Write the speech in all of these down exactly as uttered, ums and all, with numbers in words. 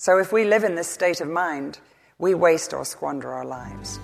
So if we live in this state of mind, we waste or squander our lives.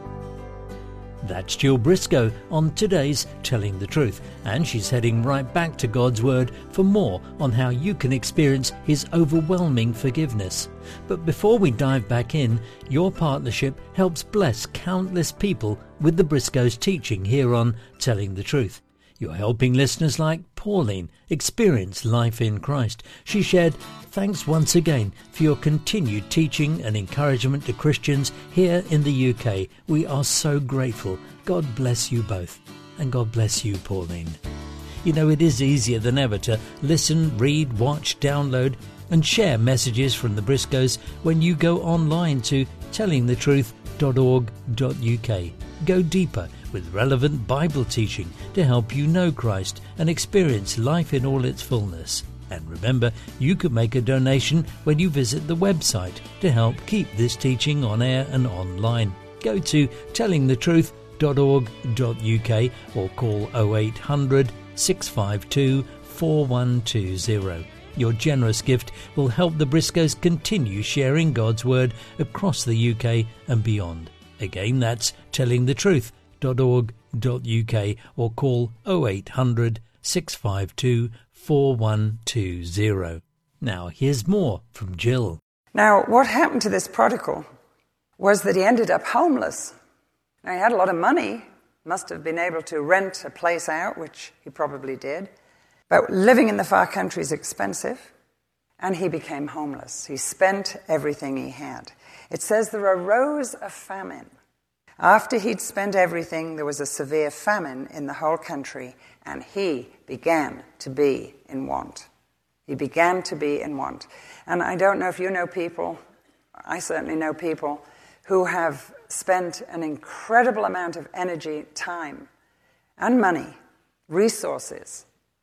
That's Jill Briscoe on today's Telling the Truth, and she's heading right back to God's Word for more on how you can experience His overwhelming forgiveness. But before we dive back in, your partnership helps bless countless people with the Briscoes' teaching here on Telling the Truth. You're helping listeners like Pauline experience life in Christ. She shared, "Thanks once again for your continued teaching and encouragement to Christians here in the U K. We are so grateful. God bless you both." And God bless you, Pauline. You know, it is easier than ever to listen, read, watch, download and share messages from the Briscoes when you go online to telling the truth dot org dot U K. Go deeper with relevant Bible teaching to help you know Christ and experience life in all its fullness. And remember, you can make a donation when you visit the website to help keep this teaching on air and online. Go to telling the truth dot org dot U K or call oh eight hundred, six five two, four one two zero. Your generous gift will help the Briscoes continue sharing God's Word across the U K and beyond. Again, that's telling the truth dot org dot U K or call oh eight hundred, six five two, four one two zero. Now, here's more from Jill. Now, what happened to this prodigal was that he ended up homeless. Now, he had a lot of money, must have been able to rent a place out, which he probably did. But living in the far country is expensive, and he became homeless. He spent everything he had. It says there arose a famine. After he'd spent everything, there was a severe famine in the whole country, and he began to be in want. He began to be in want. And I don't know if you know people, I certainly know people, who have spent an incredible amount of energy, time, and money, resources,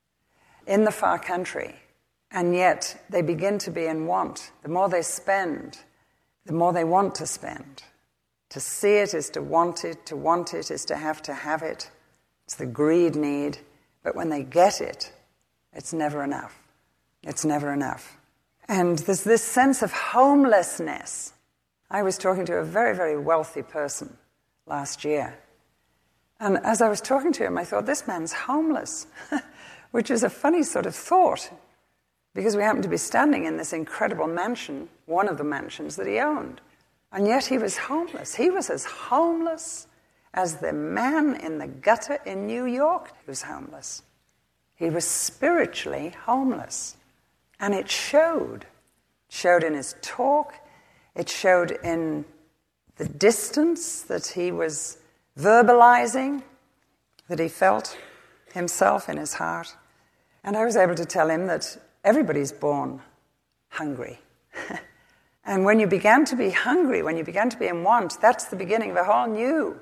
in the far country, and yet they begin to be in want. The more they spend, the more they want to spend. To see it is to want it, to want it is to have to have it. It's the greed need, but when they get it, it's never enough. It's never enough. And there's this sense of homelessness. I was talking to a very, very wealthy person last year, and as I was talking to him, I thought, this man's homeless, which is a funny sort of thought, because we happened to be standing in this incredible mansion, one of the mansions that he owned. And yet he was homeless. He was as homeless as the man in the gutter in New York who was homeless. He was spiritually homeless. And it showed. It showed in his talk. It showed in the distance that he was verbalizing, that he felt himself in his heart. And I was able to tell him that everybody's born hungry. And when you began to be hungry, when you began to be in want, that's the beginning of a whole new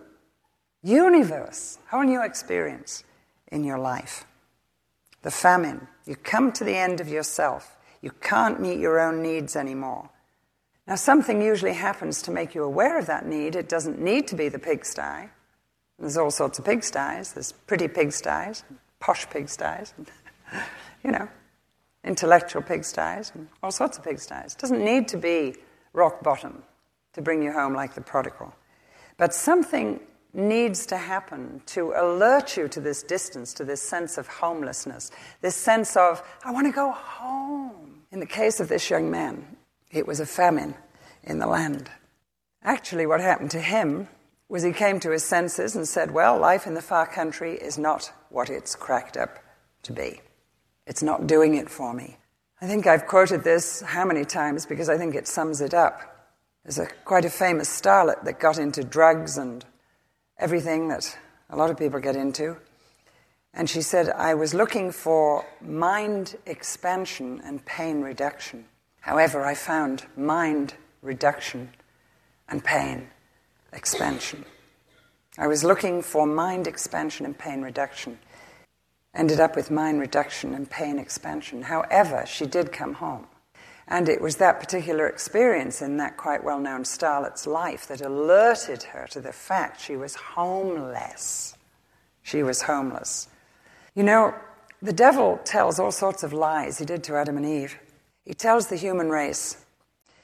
universe, whole new experience in your life. The famine. You come to the end of yourself. You can't meet your own needs anymore. Now, something usually happens to make you aware of that need. It doesn't need to be the pigsty. There's all sorts of pigsties. There's pretty pigsties, posh pigsties, and, you know, intellectual pigsties, and all sorts of pigsties. It doesn't need to be rock bottom to bring you home like the prodigal. But something needs to happen to alert you to this distance, to this sense of homelessness, this sense of, I want to go home. In the case of this young man, it was a famine in the land. Actually, what happened to him was he came to his senses and said, well, life in the far country is not what it's cracked up to be. It's not doing it for me. I think I've quoted this how many times because I think it sums it up. There's a quite a famous starlet that got into drugs and everything that a lot of people get into. And she said, I was looking for mind expansion and pain reduction. However, I found mind reduction and pain expansion. I was looking for mind expansion and pain reduction. Ended up with mind reduction and pain expansion. However, she did come home. And it was that particular experience in that quite well-known starlet's life that alerted her to the fact she was homeless. She was homeless. You know, the devil tells all sorts of lies. He did to Adam and Eve. He tells the human race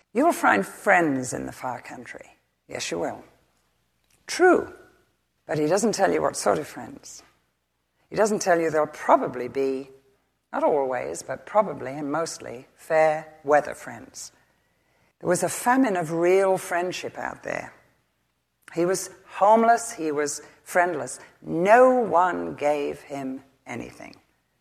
You will find friends in the far country. Yes, you will. True. But he doesn't tell you what sort of friends. He doesn't tell you there'll probably be, not always, but probably and mostly, fair weather friends. There was a famine of real friendship out there. He was homeless, he was friendless. No one gave him anything.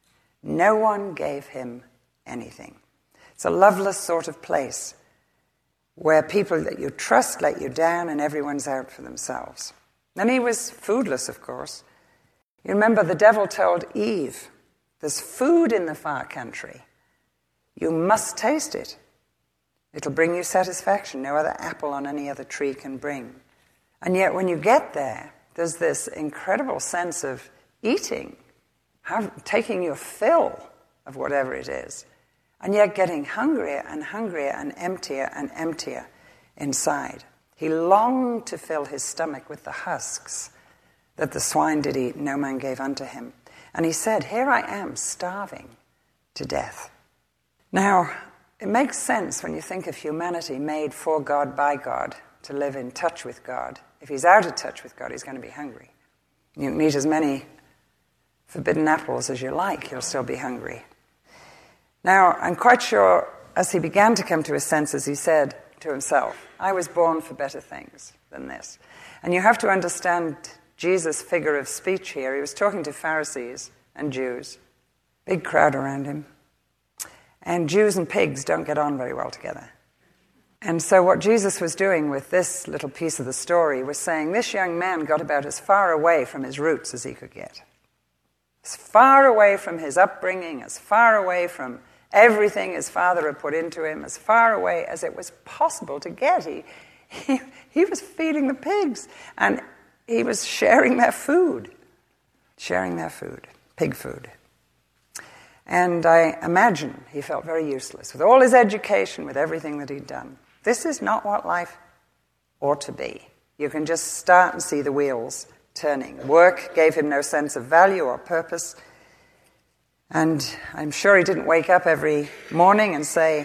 No one gave him anything. It's a loveless sort of place where people that you trust let you down and everyone's out for themselves. And he was foodless, of course. You remember the devil told Eve, there's food in the far country. You must taste it. It'll bring you satisfaction no other apple on any other tree can bring. And yet when you get there, there's this incredible sense of eating, have, taking your fill of whatever it is, and yet getting hungrier and hungrier and emptier and emptier inside. He longed to fill his stomach with the husks that the swine did eat, no man gave unto him. And he said, here I am, starving to death. Now, it makes sense when you think of humanity made for God, by God, to live in touch with God. If he's out of touch with God, he's going to be hungry. You can eat as many forbidden apples as you like, you'll still be hungry. Now, I'm quite sure as he began to come to his senses, he said to himself, I was born for better things than this. And you have to understand Jesus' figure of speech here. He was talking to Pharisees and Jews. Big crowd around him. And Jews and pigs don't get on very well together. And so what Jesus was doing with this little piece of the story was saying this young man got about as far away from his roots as he could get. As far away from his upbringing, as far away from everything his father had put into him, as far away as it was possible to get. He, he, he was feeding the pigs, and he was sharing their food. Sharing their food, pig food. And I imagine he felt very useless with all his education, with everything that he'd done. This is not what life ought to be. You can just start and see the wheels turning. Work gave him no sense of value or purpose. And I'm sure he didn't wake up every morning and say,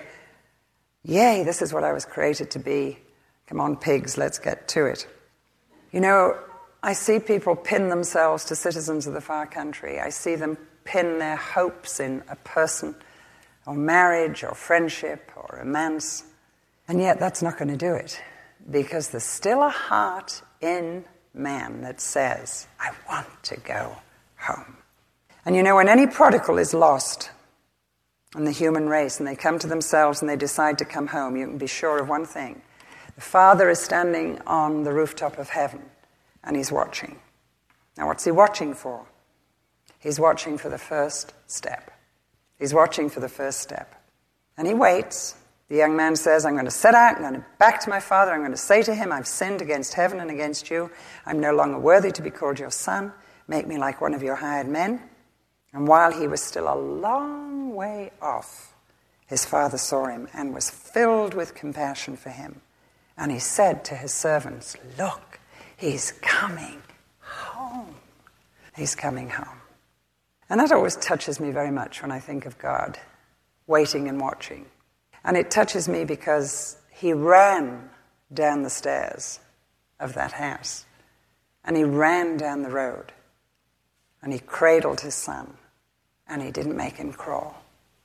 yay, this is what I was created to be. Come on, pigs, let's get to it. You know, I see people pin themselves to citizens of the far country. I see them pin their hopes in a person or marriage or friendship or romance. And yet that's not going to do it, because there's still a heart in man that says, I want to go home. And you know, when any prodigal is lost in the human race and they come to themselves and they decide to come home, you can be sure of one thing. The Father is standing on the rooftop of heaven and he's watching. Now what's he watching for? He's watching for the first step. He's watching for the first step. And he waits. The young man says, I'm going to set out, I'm going to back to my father, I'm going to say to him, I've sinned against heaven and against you. I'm no longer worthy to be called your son. Make me like one of your hired men. And while he was still a long way off, his father saw him and was filled with compassion for him. And he said to his servants, look, he's coming home. He's coming home. And that always touches me very much when I think of God waiting and watching. And it touches me because he ran down the stairs of that house. And he ran down the road. And he cradled his son. And he didn't make him crawl.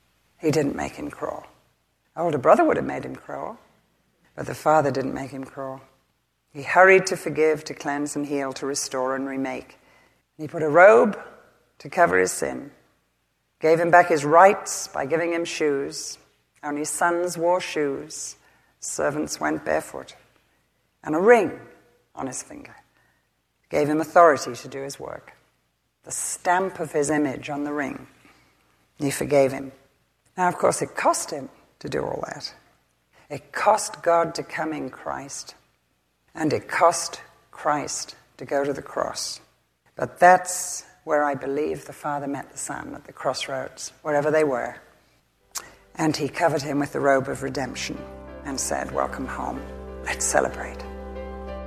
He didn't make him crawl. Older brother would have made him crawl. But the father didn't make him crawl. He hurried to forgive, to cleanse and heal, to restore and remake. And he put a robe to cover his sin. Gave him back his rights by giving him shoes. Only sons wore shoes. Servants went barefoot. And a ring on his finger. Gave him authority to do his work. The stamp of his image on the ring. He forgave him. Now, of course, it cost him to do all that. It cost God to come in Christ. And it cost Christ to go to the cross. But that's where I believe the Father met the Son, at the crossroads, wherever they were. And he covered him with the robe of redemption and said, welcome home. Let's celebrate.